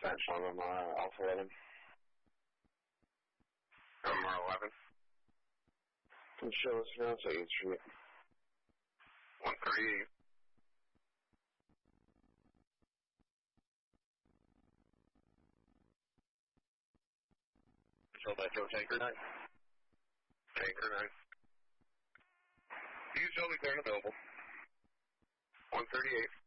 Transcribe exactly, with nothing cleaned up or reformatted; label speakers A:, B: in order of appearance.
A: Dispatch on uh, Alpha eleven.
B: M R eleven.
A: Can you show us around second Street?
B: one thirty-eight.
C: Control by Joe Tanker nine.
B: Tanker nine. Use only clear and available. one thirty-eight.